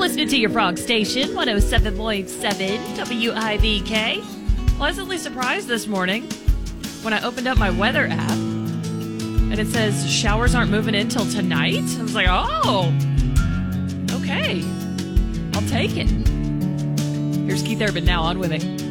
listening to your Frog Station, 107.7 WIVK. Pleasantly surprised this morning when I opened up my weather app and it says showers aren't moving in till tonight. I was like, oh, okay, I'll take it. Here's Keith Urban now on with it.